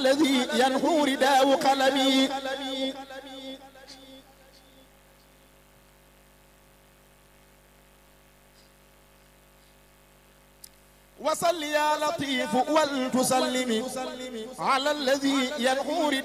الذي ينحو رداء قلمي وصل يا لطيف ولتسلم على الذي ينحو